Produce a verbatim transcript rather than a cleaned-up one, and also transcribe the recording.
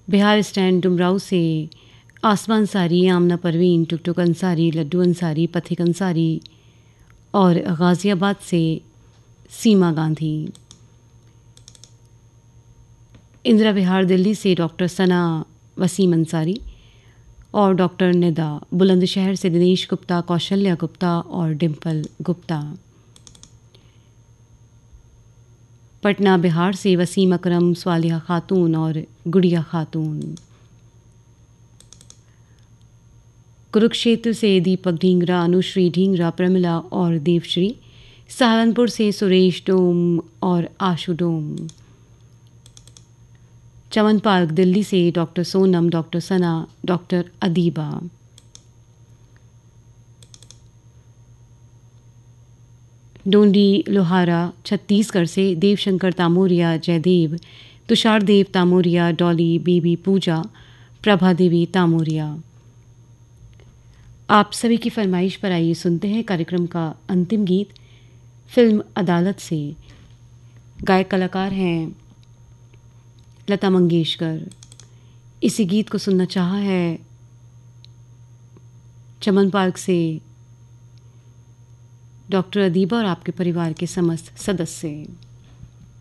Bihar stand Dumraon से आसमा अंसारी, आमना Parveen, tuktuk Ansari, Laddu Ansari, पथिक अंसारी और गाज़ियाबाद से सीमा गांधी। इंदिरा विहार दिल्ली से डॉक्टर सना वसीम अंसारी और डॉक्टर निदा। बुलंदशहर से दिनेश गुप्ता, कौशल्या गुप्ता और डिम्पल गुप्ता। पटना बिहार से वसीम अकरम, स्वालिहा खातून और गुड़िया खातून। कुरुक्षेत्र से दीपक ढींगरा, अनुश्री ढींगरा, प्रमिला और देवश्री। सहारनपुर से सुरेश डोम और आशु डोम। चमन पार्क दिल्ली से डॉक्टर सोनम, डॉक्टर सना, डॉक्टर अदीबा। डोंडी लोहारा छत्तीसगढ़ से देवशंकर तामोरिया, जयदेव, तुषार देव तामोरिया, डॉली, बेबी पूजा, प्रभा देवी तामोरिया। आप सभी की फरमाइश पर आइए सुनते हैं कार्यक्रम का अंतिम गीत फिल्म अदालत से। गायक कलाकार हैं लता मंगेशकर। इसी गीत को सुनना चाहा है चमन पार्क से डॉक्टर अदीबा और आपके परिवार के समस्त सदस्य।